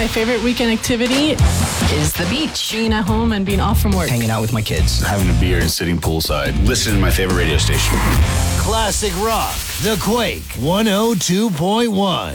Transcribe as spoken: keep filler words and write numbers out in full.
My favorite weekend activity is the beach. Being at home and being off from work. Hanging out with my kids. Having a beer and sitting poolside. Listening to my favorite radio station. Classic rock. The Quake one oh two point one.